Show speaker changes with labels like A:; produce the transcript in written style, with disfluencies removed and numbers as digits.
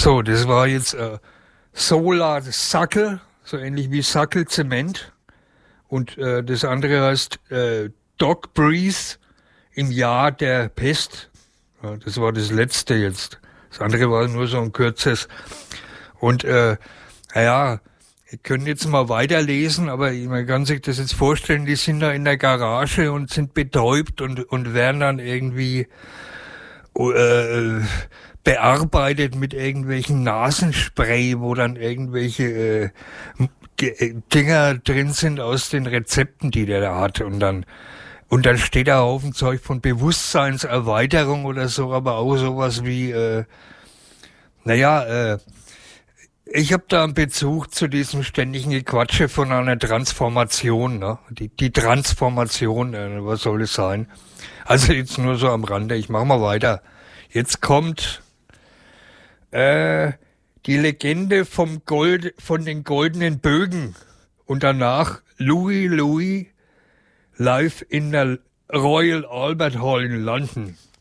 A: So, das war jetzt Solar Sackel, so ähnlich wie Sackel Zement. Und das andere heißt Dog Breeze im Jahr der Pest. Ja, das war das letzte jetzt. Das andere war nur so ein kurzes. Und naja, ihr könnt jetzt mal weiterlesen, aber man kann sich das jetzt vorstellen, die sind da in der Garage und sind betäubt und werden dann irgendwie bearbeitet mit irgendwelchen Nasenspray, wo dann irgendwelche Dinger drin sind aus den Rezepten, die der da hat. Und dann steht da Haufen Zeug von Bewusstseinserweiterung oder so, aber auch sowas wie, ich habe da einen Bezug zu diesem ständigen Gequatsche von einer Transformation, ne? Die Transformation, was soll es sein? Also jetzt nur so am Rande, ich mach mal weiter. Jetzt kommt die Legende von den goldenen Bögen und danach Louis live in der Royal Albert Hall in London.